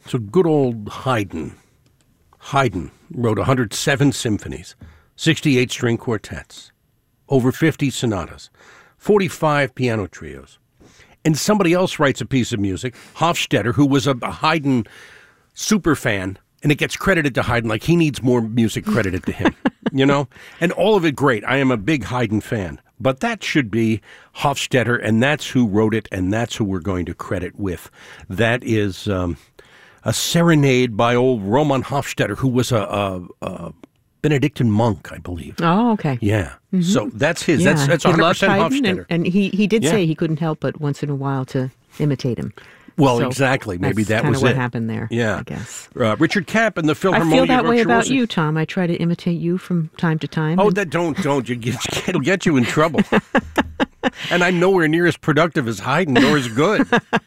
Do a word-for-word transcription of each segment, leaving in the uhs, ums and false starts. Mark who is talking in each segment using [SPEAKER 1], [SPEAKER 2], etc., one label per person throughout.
[SPEAKER 1] So good old Haydn. Haydn wrote one hundred seven symphonies, sixty-eight string quartets, over fifty sonatas, forty-five piano trios. And somebody else writes a piece of music, Hofstetter, who was a, a Haydn super fan, and it gets credited to Haydn like he needs more music credited to him, you know? And all of it great. I am a big Haydn fan. But that should be Hofstetter, and that's who wrote it, and that's who we're going to credit with. That is um, a serenade by old Roman Hofstetter, who was a, a, a Benedictine monk, I believe.
[SPEAKER 2] Oh, okay.
[SPEAKER 1] Yeah.
[SPEAKER 2] Mm-hmm.
[SPEAKER 1] So that's his.
[SPEAKER 2] Yeah.
[SPEAKER 1] That's that's
[SPEAKER 2] he
[SPEAKER 1] one hundred percent
[SPEAKER 2] loved Haydn,
[SPEAKER 1] Hofstetter.
[SPEAKER 2] And, and he, he did
[SPEAKER 1] Yeah.
[SPEAKER 2] say he couldn't help but once in a while to imitate him.
[SPEAKER 1] Well,
[SPEAKER 2] So
[SPEAKER 1] exactly. Maybe
[SPEAKER 2] that's
[SPEAKER 1] that was
[SPEAKER 2] what
[SPEAKER 1] it.
[SPEAKER 2] happened there.
[SPEAKER 1] Yeah.
[SPEAKER 2] I guess.
[SPEAKER 1] Uh, Richard Kapp and the
[SPEAKER 2] I
[SPEAKER 1] Philharmonia
[SPEAKER 2] feel that way about
[SPEAKER 1] Virtuosi.
[SPEAKER 2] you, Tom. I try to imitate you from time to time.
[SPEAKER 1] Oh,
[SPEAKER 2] and-
[SPEAKER 1] that don't don't you get, it'll get you in trouble. And I'm nowhere near as productive as Haydn, nor as good.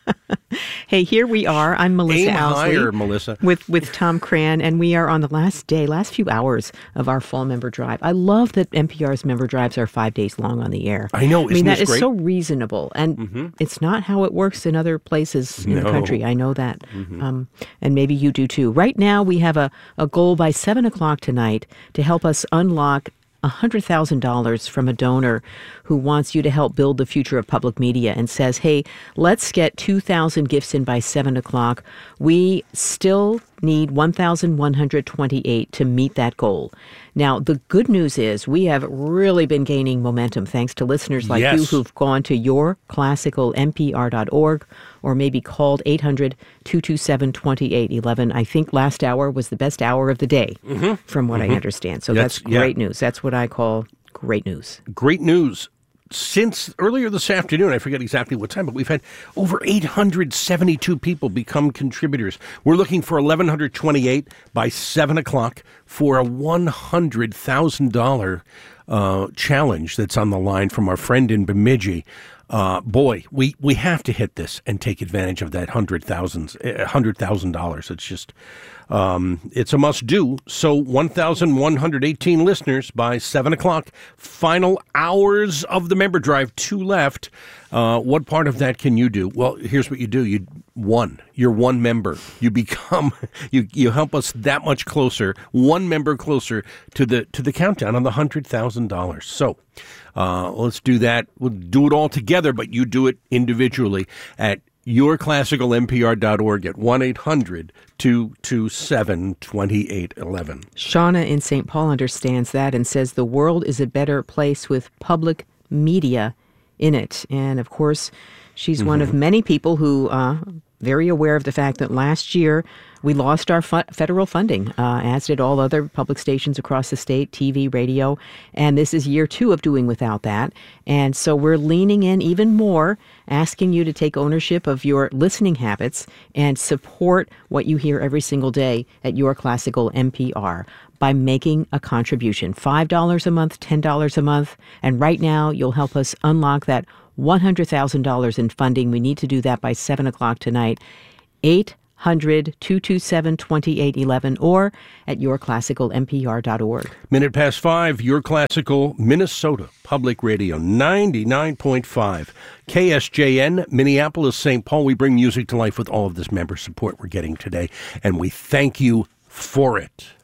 [SPEAKER 2] Hey, here we are. I'm Melissa
[SPEAKER 1] Aim
[SPEAKER 2] Owsley
[SPEAKER 1] higher, Melissa.
[SPEAKER 2] with with Tom Cran, and we are on the last day, last few hours of our fall member drive. I love that N P R's member drives are five days long on the air.
[SPEAKER 1] I know,
[SPEAKER 2] I mean,
[SPEAKER 1] isn't
[SPEAKER 2] that
[SPEAKER 1] this
[SPEAKER 2] is
[SPEAKER 1] great?
[SPEAKER 2] so reasonable, and
[SPEAKER 1] Mm-hmm.
[SPEAKER 2] it's not how it works in other places in the
[SPEAKER 1] No.
[SPEAKER 2] country. I know that,
[SPEAKER 1] Mm-hmm.
[SPEAKER 2] um, and maybe you do too. Right now, we have a, a goal by seven o'clock tonight to help us unlock one hundred thousand dollars from a donor who wants you to help build the future of public media and says, hey, let's get two thousand gifts in by seven o'clock. We still need one thousand one hundred twenty-eight to meet that goal. Now, the good news is we have really been gaining momentum thanks to listeners like
[SPEAKER 1] Yes.
[SPEAKER 2] you who've gone to your classical N P R dot org or maybe called eight hundred, two two seven, two eight one one. I think last hour was the best hour of the day, mm-hmm. from what
[SPEAKER 1] Mm-hmm.
[SPEAKER 2] I understand. So
[SPEAKER 1] That's-
[SPEAKER 2] that's,
[SPEAKER 1] yeah.
[SPEAKER 2] great news. That's what I call great news.
[SPEAKER 1] Great news. Since earlier this afternoon, I forget exactly what time, but we've had over eight hundred seventy-two people become contributors. We're looking for eleven twenty-eight by seven o'clock for a one hundred thousand dollars uh, challenge that's on the line from our friend in Bemidji. Uh, boy, we, we have to hit this and take advantage of that hundred thousands, hundred thousand dollars. It's just, um, it's a must do. So one thousand one hundred eighteen listeners by seven o'clock. Final hours of the member drive, two left. Uh, what part of that can you do? Well, here's what you do. You one, you're one member. You become, you you help us that much closer, one member closer to the to the countdown on the hundred thousand dollars. So. Uh, let's do that. We'll do it all together, but you do it individually at your classical N P R dot org at one eight hundred, two two seven, two eight one one.
[SPEAKER 2] Shauna in Saint Paul understands that and says the world is a better place with public media in it. And of course, she's mm-hmm. one of many people who uh very aware of the fact that last year we lost our fu- federal funding, uh, as did all other public stations across the state, T V, radio. And this is year two of doing without that. And so we're leaning in even more, asking you to take ownership of your listening habits and support what you hear every single day at Your Classical N P R by making a contribution. five dollars a month, ten dollars a month. And right now, you'll help us unlock that one hundred thousand dollars in funding. We need to do that by seven o'clock tonight. eight hundred, two two seven, two eight one one or at your classical N P R dot org.
[SPEAKER 1] Minute past five, Your Classical Minnesota Public Radio, ninety-nine point five. K S J N, Minneapolis, Saint Paul. We bring music to life with all of this member support we're getting today, and we thank you for it.